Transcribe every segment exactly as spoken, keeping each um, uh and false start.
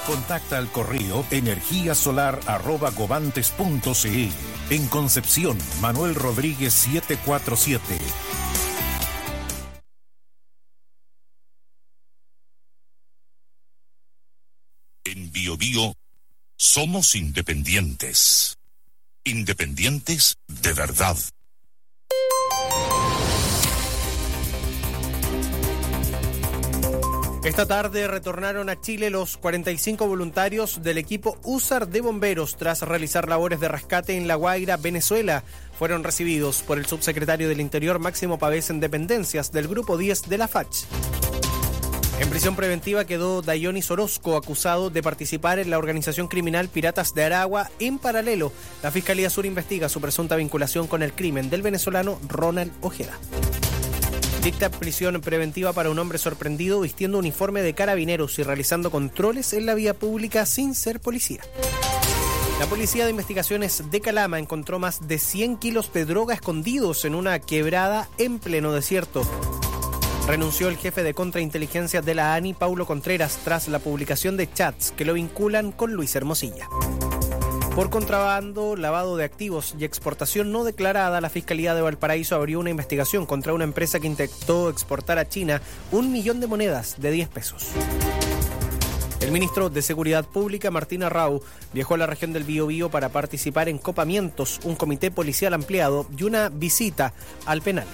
Contacta al correo energiasolar arroba gobantes punto c l. En Concepción, Manuel Rodríguez setecientos cuarenta y siete. En Bio Bio somos independientes. Independientes de verdad. Esta tarde retornaron a Chile los cuarenta y cinco voluntarios del equipo U S A R de bomberos tras realizar labores de rescate en La Guaira, Venezuela. Fueron recibidos por el subsecretario del Interior Máximo Pavés en dependencias del Grupo diez de la F A C. En prisión preventiva quedó Dayonis Orozco, acusado de participar en la organización criminal Piratas de Aragua. En paralelo, la Fiscalía Sur investiga su presunta vinculación con el crimen del venezolano Ronald Ojeda. Dicta prisión preventiva para un hombre sorprendido vistiendo uniforme de carabineros y realizando controles en la vía pública sin ser policía. La Policía de Investigaciones de Calama encontró más de cien kilos de droga escondidos en una quebrada en pleno desierto. Renunció el jefe de contrainteligencia de la A N I, Paulo Contreras, tras la publicación de chats que lo vinculan con Luis Hermosilla. Por contrabando, lavado de activos y exportación no declarada, la Fiscalía de Valparaíso abrió una investigación contra una empresa que intentó exportar a China un millón de monedas de diez pesos. El ministro de Seguridad Pública, Martín Arrau, viajó a la región del Biobío para participar en copamientos, un comité policial ampliado y una visita al penal.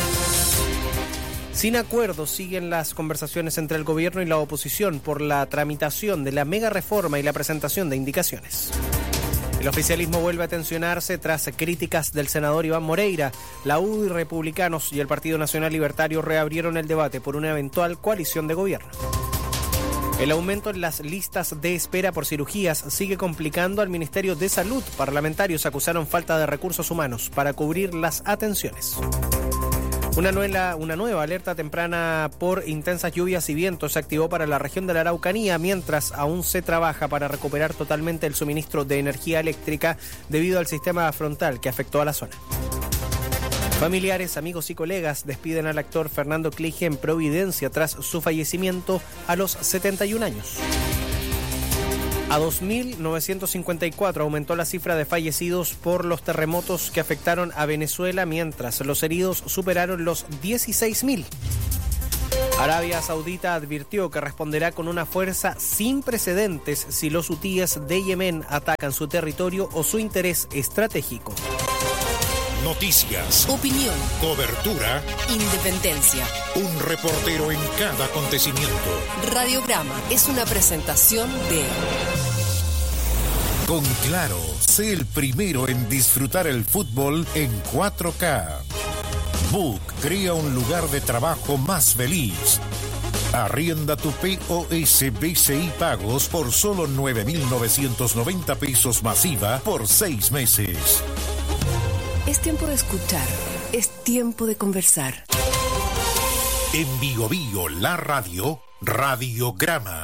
Sin acuerdo siguen las conversaciones entre el gobierno y la oposición por la tramitación de la mega reforma y la presentación de indicaciones. El oficialismo vuelve a tensionarse tras críticas del senador Iván Moreira. La U D I, Republicanos y el Partido Nacional Libertario reabrieron el debate por una eventual coalición de gobierno. El aumento en las listas de espera por cirugías sigue complicando al Ministerio de Salud. Parlamentarios acusaron falta de recursos humanos para cubrir las atenciones. Una nueva, una nueva alerta temprana por intensas lluvias y vientos se activó para la región de la Araucanía, mientras aún se trabaja para recuperar totalmente el suministro de energía eléctrica debido al sistema frontal que afectó a la zona. Familiares, amigos y colegas despiden al actor Fernando Clige en Providencia tras su fallecimiento a los setenta y un años. A dos mil novecientos cincuenta y cuatro aumentó la cifra de fallecidos por los terremotos que afectaron a Venezuela, mientras los heridos superaron los dieciséis mil. Arabia Saudita advirtió que responderá con una fuerza sin precedentes si los hutíes de Yemen atacan su territorio o su interés estratégico. Noticias, opinión, cobertura, independencia. Un reportero en cada acontecimiento. Radiograma es una presentación de... Con Claro, sé el primero en disfrutar el fútbol en cuatro K. Book crea un lugar de trabajo más feliz. Arrienda tu P O S B C I pagos por solo nueve mil novecientos noventa pesos masiva por seis meses. Es tiempo de escuchar, es tiempo de conversar. En Bio Bio, la radio, Radiograma.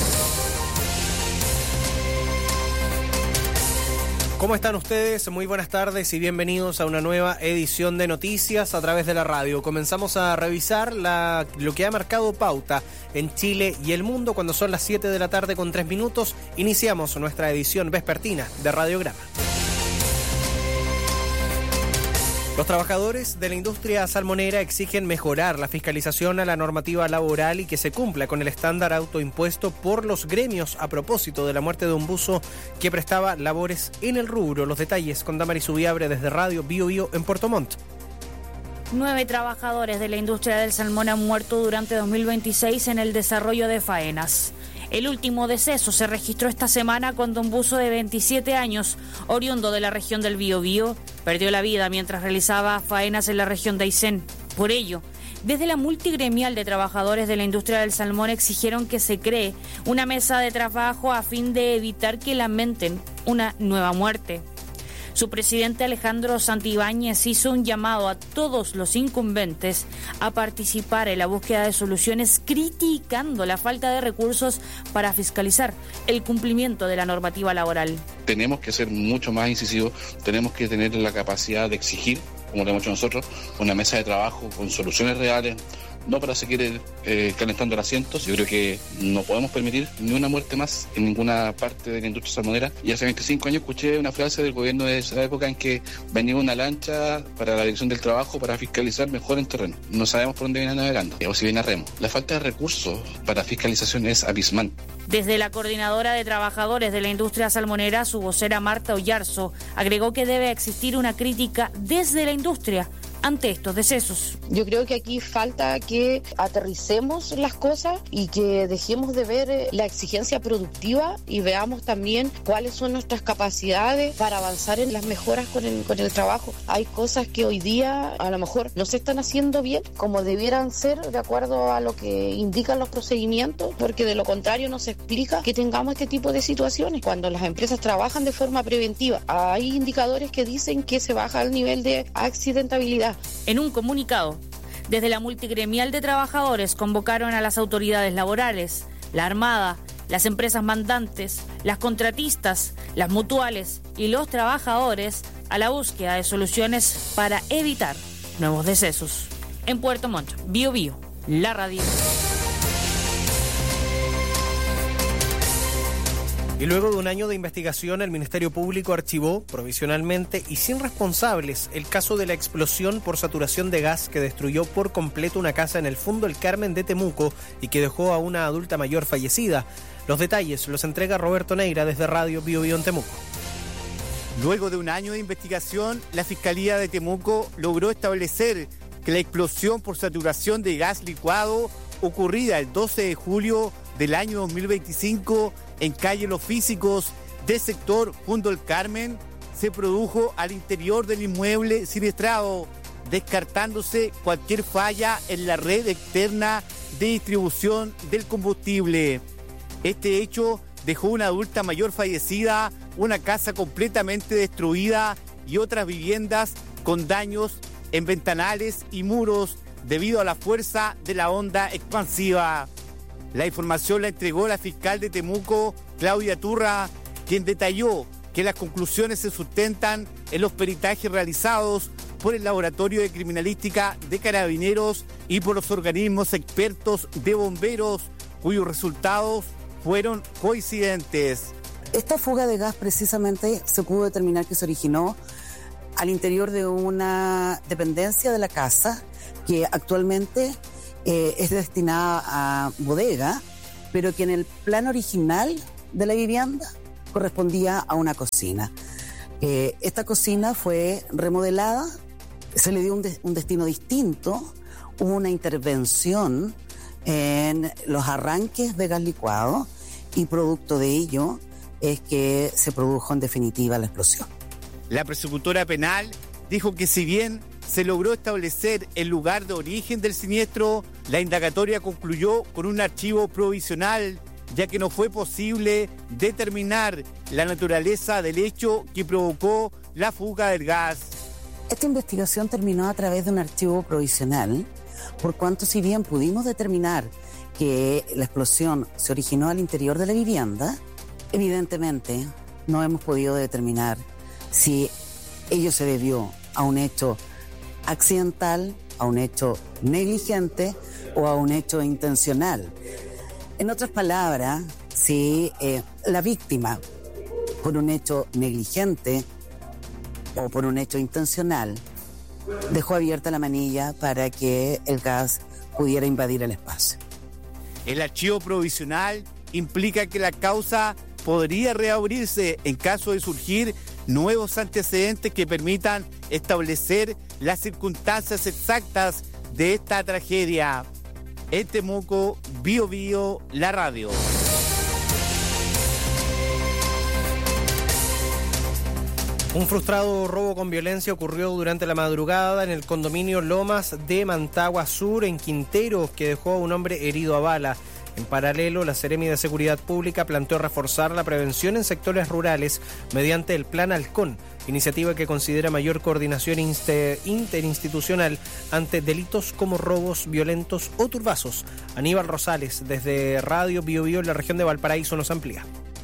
¿Cómo están ustedes? Muy buenas tardes y bienvenidos a una nueva edición de noticias a través de la radio. Comenzamos a revisar la, lo que ha marcado pauta en Chile y el mundo cuando son las siete de la tarde con tres minutos. Iniciamos nuestra edición vespertina de Radiograma. Los trabajadores de la industria salmonera exigen mejorar la fiscalización a la normativa laboral y que se cumpla con el estándar autoimpuesto por los gremios a propósito de la muerte de un buzo que prestaba labores en el rubro. Los detalles con Damaris Subiabre desde Radio Bio Bio en Puerto Montt. Nueve trabajadores de la industria del salmón han muerto durante dos mil veintiséis en el desarrollo de faenas. El último deceso se registró esta semana cuando un buzo de veintisiete años, oriundo de la región del Biobío, perdió la vida mientras realizaba faenas en la región de Aysén. Por ello, desde la multigremial de trabajadores de la industria del salmón exigieron que se cree una mesa de trabajo a fin de evitar que lamenten una nueva muerte. Su presidente Alejandro Santibáñez hizo un llamado a todos los incumbentes a participar en la búsqueda de soluciones, criticando la falta de recursos para fiscalizar el cumplimiento de la normativa laboral. Tenemos que ser mucho más incisivos, tenemos que tener la capacidad de exigir, como lo hemos hecho nosotros, una mesa de trabajo con soluciones reales, no para seguir eh, calentando el asiento. Yo creo que no podemos permitir ni una muerte más en ninguna parte de la industria salmonera. Y hace veinticinco años escuché una frase del gobierno de esa época en que venía una lancha para la Dirección del Trabajo para fiscalizar mejor en terreno. No sabemos por dónde viene navegando, o si viene a remo. La falta de recursos para fiscalización es abismal. Desde la Coordinadora de Trabajadores de la Industria Salmonera, su vocera Marta Ollarzo agregó que debe existir una crítica desde la industria ante estos decesos. Yo creo que aquí falta que aterricemos las cosas y que dejemos de ver la exigencia productiva y veamos también cuáles son nuestras capacidades para avanzar en las mejoras con el, con el trabajo. Hay cosas que hoy día a lo mejor no se están haciendo bien como debieran ser de acuerdo a lo que indican los procedimientos, porque de lo contrario no se explica que tengamos este tipo de situaciones. Cuando las empresas trabajan de forma preventiva, hay indicadores que dicen que se baja el nivel de accidentabilidad. En un comunicado, desde la multigremial de trabajadores convocaron a las autoridades laborales, la Armada, las empresas mandantes, las contratistas, las mutuales y los trabajadores a la búsqueda de soluciones para evitar nuevos decesos. En Puerto Montt, Bio Bio, la radio. Y luego de un año de investigación, el Ministerio Público archivó provisionalmente y sin responsables el caso de la explosión por saturación de gas que destruyó por completo una casa en el Fundo El Carmen de Temuco y que dejó a una adulta mayor fallecida. Los detalles los entrega Roberto Neira desde Radio Bio Bio en Temuco. Luego de un año de investigación, la Fiscalía de Temuco logró establecer que la explosión por saturación de gas licuado ocurrida el doce de julio del año dos mil veinticinco en calle Los Físicos del sector Fundo El Carmen se produjo al interior del inmueble siniestrado, descartándose cualquier falla en la red externa de distribución del combustible. Este hecho dejó una adulta mayor fallecida, una casa completamente destruida y otras viviendas con daños en ventanales y muros debido a la fuerza de la onda expansiva. La información la entregó la fiscal de Temuco, Claudia Turra, quien detalló que las conclusiones se sustentan en los peritajes realizados por el Laboratorio de Criminalística de Carabineros y por los organismos expertos de bomberos, cuyos resultados fueron coincidentes. Esta fuga de gas precisamente se pudo determinar que se originó al interior de una dependencia de la casa que actualmente eh, es destinada a bodega, pero que en el plan original de la vivienda correspondía a una cocina. Eh, esta cocina fue remodelada, se le dio un, de, un destino distinto, hubo una intervención en los arranques de gas licuado y producto de ello es que se produjo en definitiva la explosión. La persecutora penal dijo que si bien se logró establecer el lugar de origen del siniestro, la indagatoria concluyó con un archivo provisional, ya que no fue posible determinar la naturaleza del hecho que provocó la fuga del gas. Esta investigación terminó a través de un archivo provisional, por cuanto si bien pudimos determinar que la explosión se originó al interior de la vivienda, evidentemente no hemos podido determinar si ello se debió a un hecho accidental, a un hecho negligente o a un hecho intencional. En otras palabras, si eh, la víctima, por un hecho negligente o por un hecho intencional, dejó abierta la manilla para que el gas pudiera invadir el espacio. El archivo provisional implica que la causa podría reabrirse en caso de surgir nuevos antecedentes que permitan establecer las circunstancias exactas de esta tragedia. En Temuco, Bio Bio, la radio. Un frustrado robo con violencia ocurrió durante la madrugada en el condominio Lomas de Mantagua Sur, en Quintero, que dejó a un hombre herido a bala. En paralelo, la Seremi de Seguridad Pública planteó reforzar la prevención en sectores rurales mediante el Plan Halcón, iniciativa que considera mayor coordinación interinstitucional ante delitos como robos violentos o turbazos. Aníbal Rosales, desde Radio Bio Bio en la región de Valparaíso, nos amplía.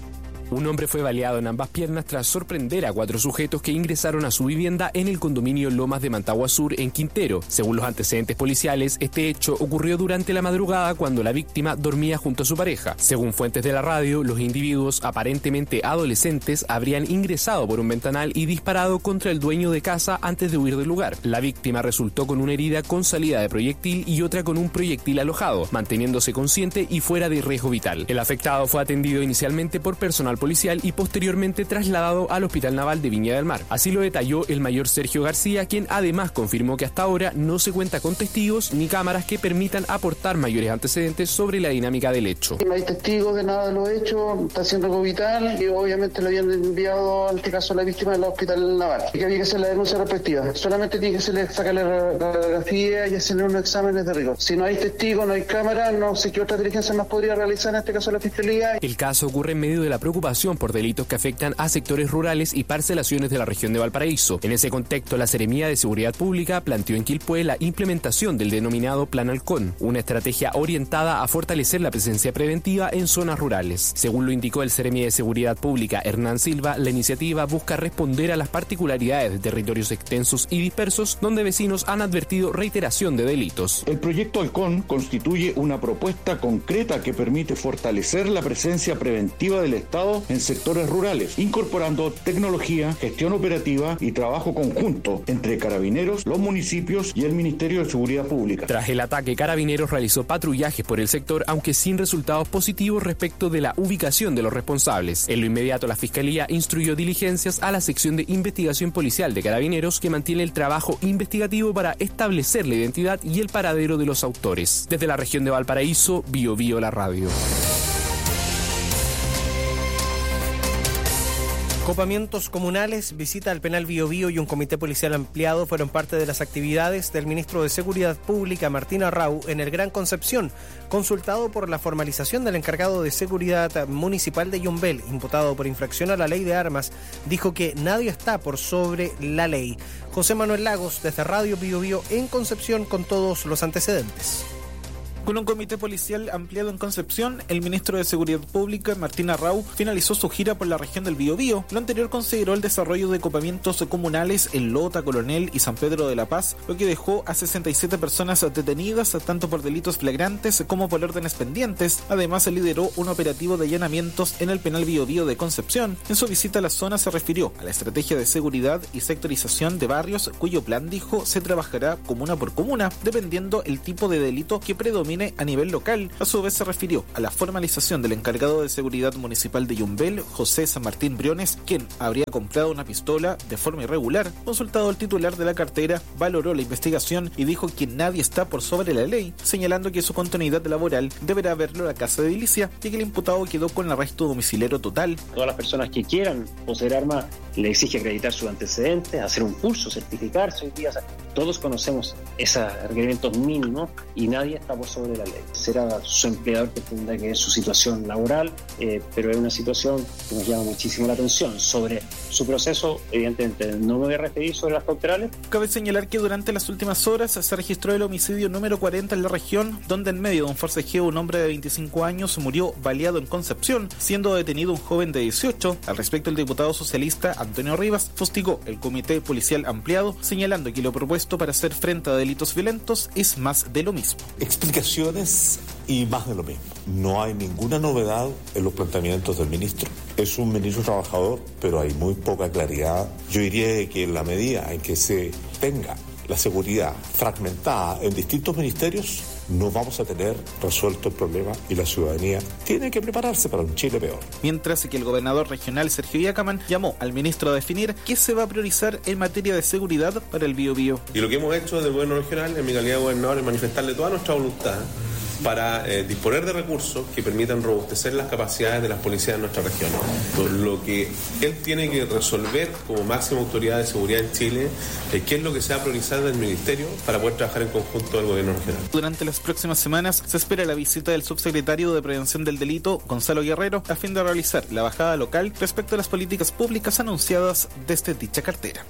Un hombre fue baleado en ambas piernas tras sorprender a cuatro sujetos que ingresaron a su vivienda en el condominio Lomas de Mantagua Sur, en Quintero. Según los antecedentes policiales, este hecho ocurrió durante la madrugada cuando la víctima dormía junto a su pareja. Según fuentes de la radio, los individuos, aparentemente adolescentes, habrían ingresado por un ventanal y disparado contra el dueño de casa antes de huir del lugar. La víctima resultó con una herida con salida de proyectil y otra con un proyectil alojado, manteniéndose consciente y fuera de riesgo vital. El afectado fue atendido inicialmente por personal policial y posteriormente trasladado al Hospital Naval de Viña del Mar. Así lo detalló el mayor Sergio García, quien además confirmó que hasta ahora no se cuenta con testigos ni cámaras que permitan aportar mayores antecedentes sobre la dinámica del hecho. No hay testigos de nada de lo hecho, está siendo algo vital y obviamente lo habían enviado, en este caso, a la víctima del Hospital Naval. Y que había que hacer la denuncia respectiva. Solamente tiene que hacerle, sacarle la radiografía y hacerle unos exámenes de rigor. Si no hay testigos, no hay cámara, no sé qué otra diligencia más podría realizar, en este caso la Fiscalía. El caso ocurre en medio de la preocupación por delitos que afectan a sectores rurales y parcelaciones de la región de Valparaíso. En ese contexto, la Seremía de Seguridad Pública planteó en Quilpué la implementación del denominado Plan Halcón, una estrategia orientada a fortalecer la presencia preventiva en zonas rurales. Según lo indicó el Seremía de Seguridad Pública, Hernán Silva, la iniciativa busca responder a las particularidades de territorios extensos y dispersos donde vecinos han advertido reiteración de delitos. El proyecto Halcón constituye una propuesta concreta que permite fortalecer la presencia preventiva del Estado en sectores rurales, incorporando tecnología, gestión operativa y trabajo conjunto entre Carabineros, los municipios y el Ministerio de Seguridad Pública. Tras el ataque, Carabineros realizó patrullajes por el sector, aunque sin resultados positivos respecto de la ubicación de los responsables. En lo inmediato, la Fiscalía instruyó diligencias a la sección de investigación policial de Carabineros, que mantiene el trabajo investigativo para establecer la identidad y el paradero de los autores. Desde la región de Valparaíso, Bio Bio la radio. Copamientos comunales, visita al penal Bio Bio y un comité policial ampliado fueron parte de las actividades del ministro de Seguridad Pública, Martín Arrau, en el Gran Concepción, consultado por la formalización del encargado de Seguridad Municipal de Yumbel, imputado por infracción a la ley de armas, dijo que nadie está por sobre la ley. José Manuel Lagos, desde Radio Bio Bio en Concepción, con todos los antecedentes. Con un comité policial ampliado en Concepción, el ministro de Seguridad Pública, Martín Arrau, finalizó su gira por la región del Biobío. Lo anterior consideró el desarrollo de copamientos comunales en Lota, Coronel y San Pedro de la Paz, lo que dejó a sesenta y siete personas detenidas, tanto por delitos flagrantes como por órdenes pendientes. Además, lideró un operativo de allanamientos en el penal Biobío de Concepción. En su visita a la zona se refirió a la estrategia de seguridad y sectorización de barrios, cuyo plan, dijo, se trabajará comuna por comuna, dependiendo el tipo de delito que predomina a nivel local. A su vez se refirió a la formalización del encargado de seguridad municipal de Yumbel, José San Martín Briones, quien habría comprado una pistola de forma irregular. Consultado el titular de la cartera, valoró la investigación y dijo que nadie está por sobre la ley, señalando que su continuidad laboral deberá verlo a la casa de edilicia y que el imputado quedó con arresto domiciliario total. Todas las personas que quieran poseer armas le exige acreditar sus antecedentes, hacer un curso, certificarse hoy día. O sea, todos conocemos esos requerimientos mínimos y nadie está por sobre de la ley. Será su empleador que tendrá que ver su situación laboral, eh, pero es una situación que nos llama muchísimo la atención. Sobre su proceso, evidentemente no me voy a referir sobre las cauterales. Cabe señalar que durante las últimas horas se registró el homicidio número cuarenta en la región, donde en medio de un forcejeo un hombre de veinticinco años murió baleado en Concepción, siendo detenido un joven de dieciocho. Al respecto, el diputado socialista Antonio Rivas fustigó el comité policial ampliado, señalando que lo propuesto para hacer frente a delitos violentos es más de lo mismo. Explicación y más de lo mismo. No hay ninguna novedad en los planteamientos del ministro. Es un ministro trabajador, pero hay muy poca claridad. Yo diría que en la medida en que se tenga la seguridad fragmentada en distintos ministerios, no vamos a tener resuelto el problema y la ciudadanía tiene que prepararse para un Chile peor. Mientras que el gobernador regional Sergio Yacaman llamó al ministro a definir qué se va a priorizar en materia de seguridad para el Biobío. Y lo que hemos hecho desde el gobierno regional, en mi calidad de gobernador, es manifestarle toda nuestra voluntad para eh, disponer de recursos que permitan robustecer las capacidades de las policías de nuestra región. Lo que él tiene que resolver como máxima autoridad de seguridad en Chile es qué es lo que se va a priorizar del ministerio para poder trabajar en conjunto del gobierno regional. Durante las próximas semanas se espera la visita del subsecretario de Prevención del Delito, Gonzalo Guerrero, a fin de realizar la bajada local respecto a las políticas públicas anunciadas desde dicha cartera.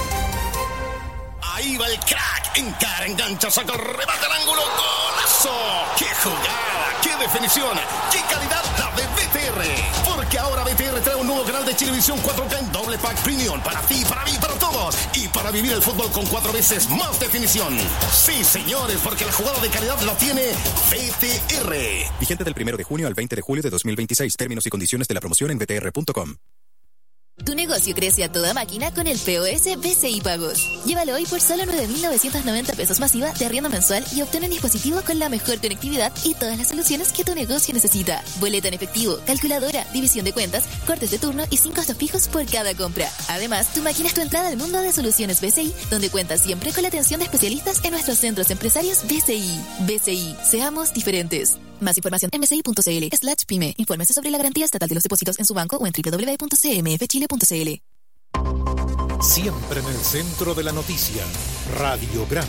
Ahí va el crack, encara, engancha, saca el remate al ángulo, golazo. ¡Qué jugada! ¡Qué definición! ¡Qué calidad la de B T R! Porque ahora B T R R trae un nuevo canal de Chilevisión cuatro K en doble pack premium para ti, para mí, para todos y para vivir el fútbol con cuatro veces más definición. Sí, señores, porque la jugada de calidad la tiene V T R. Vigente del primero de junio al veinte de julio de dos mil veintiséis. Términos y condiciones de la promoción en v t r punto com. Tu negocio crece a toda máquina con el P O S B C I Pagos. Llévalo hoy por solo nueve mil novecientos noventa pesos masiva de arriendo mensual y obtén un dispositivo con la mejor conectividad y todas las soluciones que tu negocio necesita. Boleta en efectivo, calculadora, división de cuentas, cortes de turno y sin costos fijos por cada compra. Además, tu máquina es tu entrada al mundo de soluciones B C I, donde cuentas siempre con la atención de especialistas en nuestros centros empresarios B C I. B C I, seamos diferentes. Más información en bci.cl slash pyme. Infórmese sobre la garantía estatal de los depósitos en su banco o en doble u doble u doble u punto c m f chile punto c l. Siempre en el centro de la noticia, Radiograma.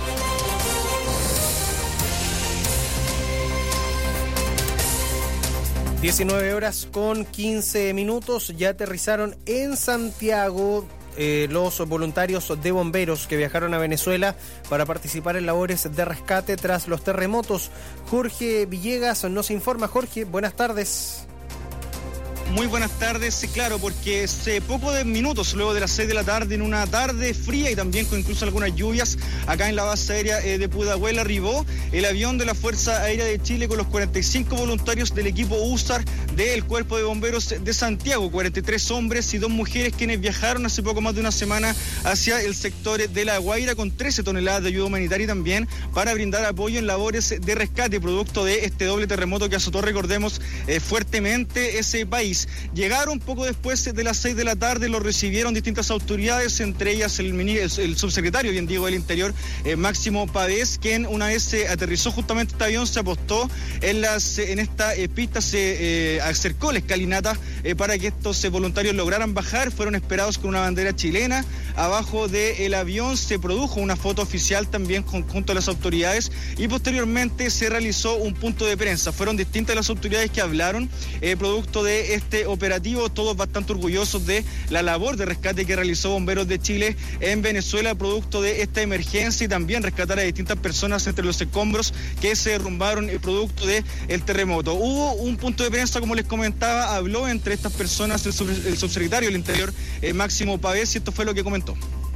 diecinueve horas con quince minutos, ya aterrizaron en Santiago Eh, los voluntarios de bomberos que viajaron a Venezuela para participar en labores de rescate tras los terremotos. Jorge Villegas nos informa. Jorge, buenas tardes. Muy buenas tardes, sí, claro, porque hace poco de minutos, luego de las seis de la tarde, en una tarde fría y también con incluso algunas lluvias, acá en la base aérea eh, de Pudahuel arribó el avión de la Fuerza Aérea de Chile con los cuarenta y cinco voluntarios del equipo U S A R del Cuerpo de Bomberos de Santiago, cuarenta y tres hombres y dos mujeres quienes viajaron hace poco más de una semana hacia el sector de La Guaira con trece toneladas de ayuda humanitaria y también para brindar apoyo en labores de rescate producto de este doble terremoto que azotó, recordemos, eh, fuertemente ese país. Llegaron poco después de las seis de la tarde, lo recibieron distintas autoridades, entre ellas el, el, el subsecretario, bien digo, del Interior, eh, Máximo Pavés, quien una vez se aterrizó justamente este avión, se apostó en, las, en esta eh, pista, se eh, acercó la escalinata eh, para que estos eh, voluntarios lograran bajar, fueron esperados con una bandera chilena. Abajo del avión se produjo una foto oficial también con, junto a las autoridades y posteriormente se realizó un punto de prensa. Fueron distintas las autoridades que hablaron, eh, producto de este operativo, todos bastante orgullosos de la labor de rescate que realizó Bomberos de Chile en Venezuela, producto de esta emergencia y también rescatar a distintas personas entre los escombros que se derrumbaron el producto del terremoto. Hubo un punto de prensa, como les comentaba, habló entre estas personas el, sub, el subsecretario del Interior, eh, Máximo Pavés, y esto fue lo que comentó.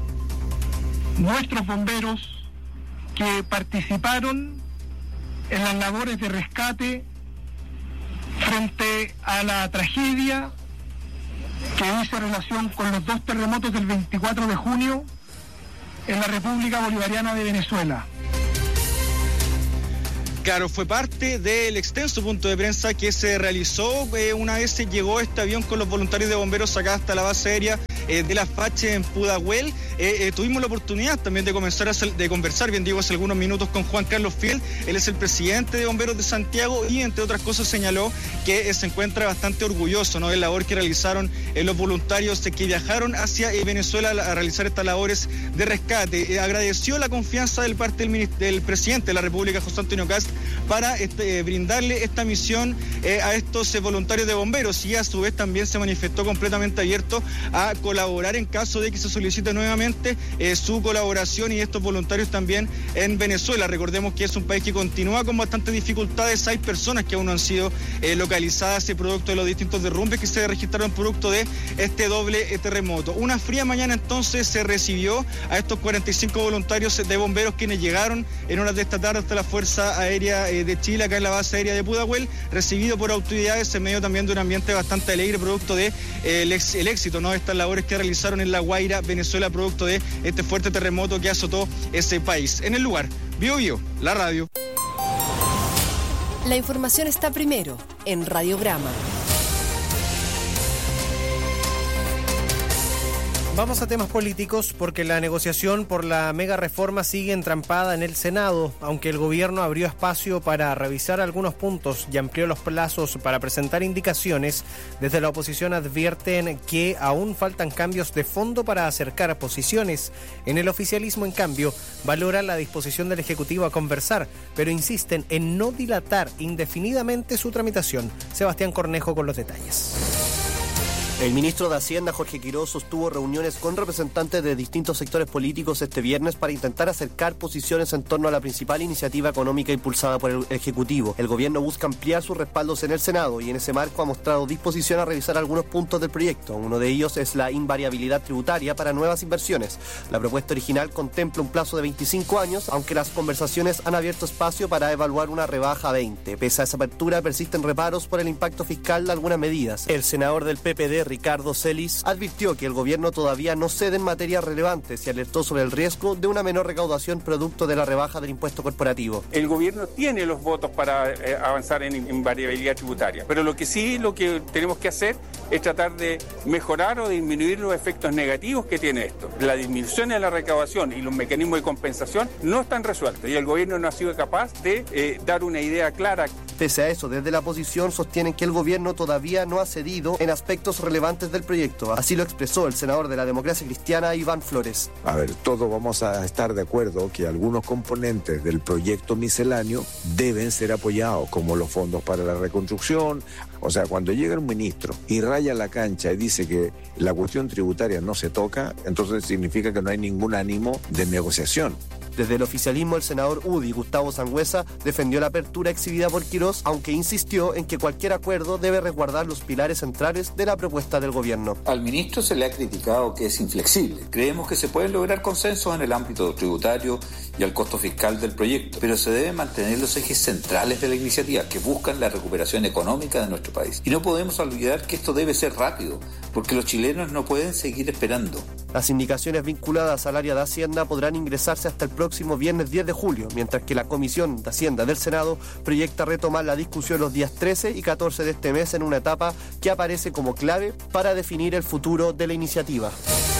Nuestros bomberos que participaron en las labores de rescate frente a la tragedia que hizo relación con los dos terremotos del veinticuatro de junio en la República Bolivariana de Venezuela. Claro, fue parte del extenso punto de prensa que se realizó eh, una vez se llegó este avión con los voluntarios de bomberos acá hasta la base aérea eh, de la Fache en Pudahuel. Eh, eh, tuvimos la oportunidad también de comenzar a hacer, de conversar, bien digo, hace algunos minutos con Juan Carlos Fiel. Él es el presidente de Bomberos de Santiago y, entre otras cosas, señaló que eh, se encuentra bastante orgulloso, ¿no?, de la labor que realizaron eh, los voluntarios eh, que viajaron hacia eh, Venezuela a, a realizar estas labores de rescate. Eh, agradeció la confianza del parte del, del presidente de la República, José Antonio Kast, para este, eh, brindarle esta misión eh, a estos eh, voluntarios de bomberos, y a su vez también se manifestó completamente abierto a colaborar en caso de que se solicite nuevamente eh, su colaboración y estos voluntarios también en Venezuela. Recordemos que es un país que continúa con bastantes dificultades, hay personas que aún no han sido eh, localizadas, eh, producto de los distintos derrumbes que se registraron producto de este doble eh, terremoto. Una fría mañana entonces se recibió a estos cuarenta y cinco voluntarios de bomberos quienes llegaron en horas de esta tarde hasta la Fuerza Aérea eh, de Chile, acá en la base aérea de Pudahuel, recibido por autoridades en medio también de un ambiente bastante alegre, producto de eh, el, ex, el éxito, ¿no?, de estas labores que realizaron en La Guaira, Venezuela, producto de este fuerte terremoto que azotó ese país. En el lugar, Bio Bio, la radio. La información está primero en Radiograma. Vamos a temas políticos porque la negociación por la mega reforma sigue entrampada en el Senado, aunque el gobierno abrió espacio para revisar algunos puntos y amplió los plazos para presentar indicaciones. Desde la oposición advierten que aún faltan cambios de fondo para acercar posiciones. En el oficialismo, en cambio, valora la disposición del Ejecutivo a conversar, pero insisten en no dilatar indefinidamente su tramitación. Sebastián Cornejo con los detalles. El ministro de Hacienda, Jorge Quirós, sostuvo reuniones con representantes de distintos sectores políticos este viernes para intentar acercar posiciones en torno a la principal iniciativa económica impulsada por el Ejecutivo. El gobierno busca ampliar sus respaldos en el Senado y en ese marco ha mostrado disposición a revisar algunos puntos del proyecto. Uno de ellos es la invariabilidad tributaria para nuevas inversiones. La propuesta original contempla un plazo de veinticinco años, aunque las conversaciones han abierto espacio para evaluar una rebaja a veinte. Pese a esa apertura, persisten reparos por el impacto fiscal de algunas medidas. El senador del P P D, Ricardo Celis, advirtió que el gobierno todavía no cede en materias relevantes y alertó sobre el riesgo de una menor recaudación producto de la rebaja del impuesto corporativo. El gobierno tiene los votos para eh, avanzar en, en variabilidad tributaria, pero lo que sí, lo que tenemos que hacer es tratar de mejorar o disminuir los efectos negativos que tiene esto. La disminución de la recaudación y los mecanismos de compensación no están resueltos y el gobierno no ha sido capaz de eh, dar una idea clara. Pese a eso, desde la oposición sostienen que el gobierno todavía no ha cedido en aspectos relevantes del proyecto. Así lo expresó el senador de la Democracia Cristiana, Iván Flores. A ver, todos vamos a estar de acuerdo que algunos componentes del proyecto misceláneo deben ser apoyados, como los fondos para la reconstrucción. O sea, cuando llega el ministro y raya la cancha y dice que la cuestión tributaria no se toca, entonces significa que no hay ningún ánimo de negociación. Desde el oficialismo, el senador U D I, Gustavo Sangüesa, defendió la apertura exhibida por Quirós, aunque insistió en que cualquier acuerdo debe resguardar los pilares centrales de la propuesta del gobierno. Al ministro se le ha criticado que es inflexible. Creemos que se pueden lograr consensos en el ámbito tributario y al costo fiscal del proyecto, pero se deben mantener los ejes centrales de la iniciativa que buscan la recuperación económica de nuestro país. Y no podemos olvidar que esto debe ser rápido, porque los chilenos no pueden seguir esperando. Las indicaciones vinculadas al área de Hacienda podrán ingresarse hasta el próximo viernes diez de julio, mientras que la Comisión de Hacienda del Senado proyecta retomar la discusión los días trece y catorce de este mes en una etapa que aparece como clave para definir el futuro de la iniciativa.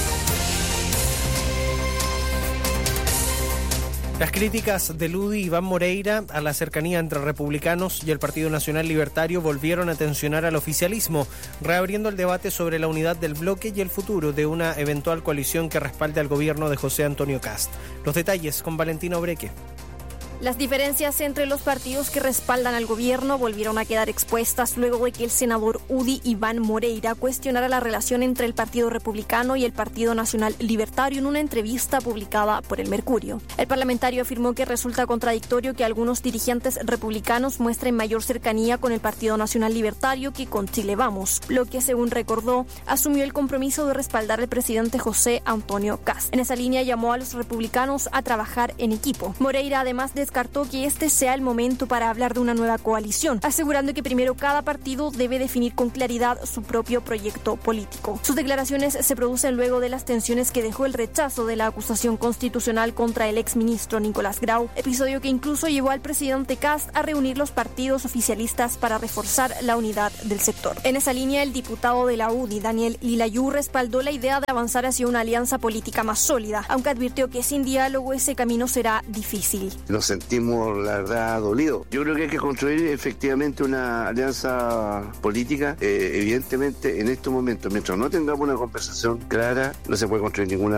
Las críticas de Ludi Iván Moreira a la cercanía entre republicanos y el Partido Nacional Libertario volvieron a tensionar al oficialismo, reabriendo el debate sobre la unidad del bloque y el futuro de una eventual coalición que respalde al gobierno de José Antonio Kast. Los detalles con Valentina Obreque. Las diferencias entre los partidos que respaldan al gobierno volvieron a quedar expuestas luego de que el senador U D I Iván Moreira cuestionara la relación entre el Partido Republicano y el Partido Nacional Libertario en una entrevista publicada por el Mercurio. El parlamentario afirmó que resulta contradictorio que algunos dirigentes republicanos muestren mayor cercanía con el Partido Nacional Libertario que con Chile Vamos, lo que, según recordó, asumió el compromiso de respaldar al presidente José Antonio Kast. En esa línea llamó a los republicanos a trabajar en equipo. Moreira además de descartó que este sea el momento para hablar de una nueva coalición, asegurando que primero cada partido debe definir con claridad su propio proyecto político. Sus declaraciones se producen luego de las tensiones que dejó el rechazo de la acusación constitucional contra el exministro Nicolás Grau, episodio que incluso llevó al presidente Kast a reunir los partidos oficialistas para reforzar la unidad del sector. En esa línea, el diputado de la U D I, Daniel Lilayú, respaldó la idea de avanzar hacia una alianza política más sólida, aunque advirtió que sin diálogo ese camino será difícil. No sé. Sentimos, la verdad, dolido. Yo creo que hay que construir efectivamente una alianza política. Eh, evidentemente, en estos momentos, mientras no tengamos una conversación clara, no se puede construir ninguna